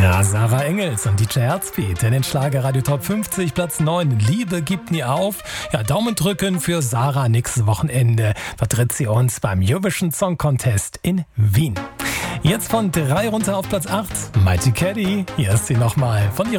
Ja, Sarah Engels und DJ Herzbeat in den Schlagerradio Top 50, Platz 9. Liebe gibt nie auf. Ja, Daumen drücken für Sarah nächstes Wochenende. Vertritt sie uns beim Eurovision Song Contest in Wien. Jetzt von 3 runter auf Platz 8. Mighty Caddy. Hier ist sie nochmal von ihrer